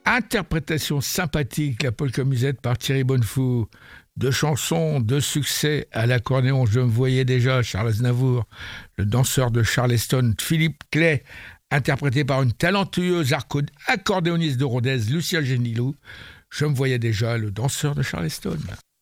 Interprétation sympathique, la polka musette par Thierry Bonnefou. Deux chansons de succès à l'accordéon, je me voyais déjà, Charles Aznavour, le danseur de Charleston, Philippe Clay, interprété par une talentueuse accordéoniste de Rodez, Lucia Genilou. Je me voyais déjà, le danseur de Charleston.